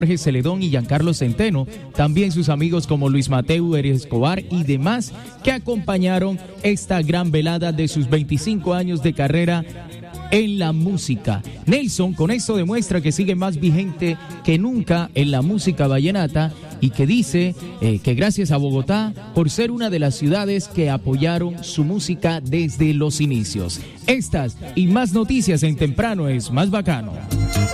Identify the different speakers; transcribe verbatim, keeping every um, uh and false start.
Speaker 1: Jorge Celedón y Giancarlo Centeno, también sus amigos como Luis Mateo Escobar y demás que acompañaron esta gran velada de sus veinticinco años de carrera en la música. Nelson con esto demuestra que sigue más vigente que nunca en la música vallenata y que dice eh, que gracias a Bogotá por ser una de las ciudades que apoyaron su música desde los inicios. Estas y más noticias en Temprano es Más Bacano.